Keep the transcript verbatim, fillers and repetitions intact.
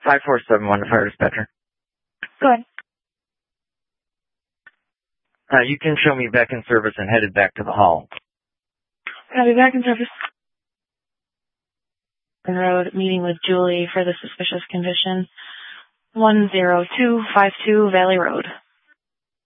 five four seven one, fire dispatcher. Go ahead. Uh, you can show me back in service and headed back to the hall. I'll be back in service. Road, meeting with Julie for the suspicious condition. one zero two five two Valley Road.